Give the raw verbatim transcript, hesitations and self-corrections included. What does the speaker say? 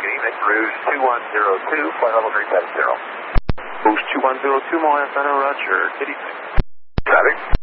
Stream at Rouge two one zero two, flight level three seven zero. Rouge two one zero two, Montréal Center, roger. Kitty. Traffic.